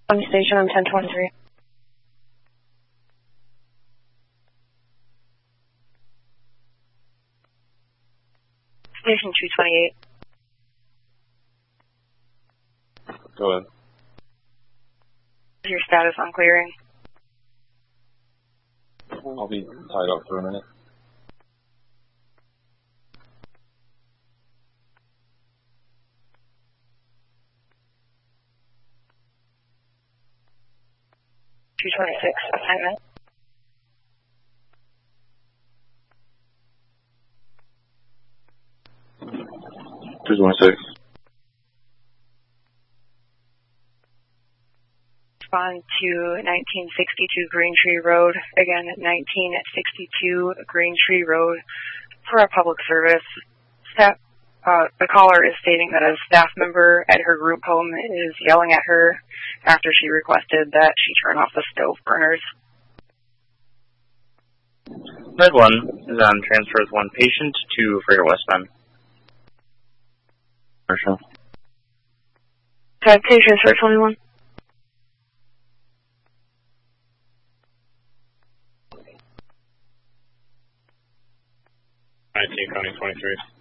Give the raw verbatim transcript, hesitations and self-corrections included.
On station on ten twenty-three. Station two twenty-eight. Go ahead. Your status on clearing? I'll be tied up for a minute. two twenty-six, assignment. two twenty-six. Respond to nineteen sixty-two Green Tree Road. Again, at nineteen sixty-two Green Tree Road for a public service. Staff, uh, the caller is stating that a staff member at her group home is yelling at her after she requested that she turn off the stove burners. Med one is on transfers one patient to Freighter Westbound. Commercial. Citation for twenty-one. nineteen County twenty-three.